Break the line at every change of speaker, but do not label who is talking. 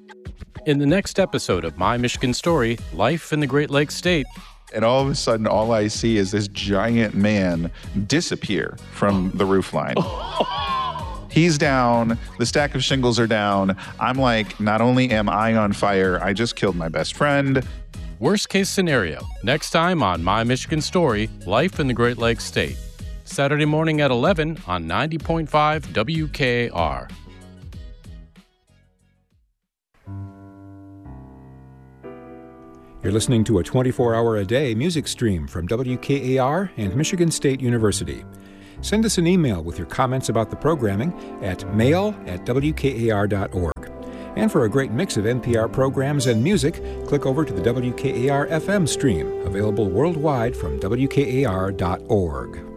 In the next episode of My Michigan Story, Life in the Great Lakes State.
And all of a sudden, all I see is this giant man disappear from the roofline. He's down. The stack of shingles are down. I'm like, not only am I on fire, I just killed my best friend.
Worst case scenario, next time on My Michigan Story, Life in the Great Lakes State. Saturday morning at 11 on 90.5 WKAR.
You're listening to a 24-hour-a-day music stream from WKAR and Michigan State University. Send us an email with your comments about the programming at mail@wkar.org. And for a great mix of NPR programs and music, click over to the WKAR FM stream, available worldwide from WKAR.org.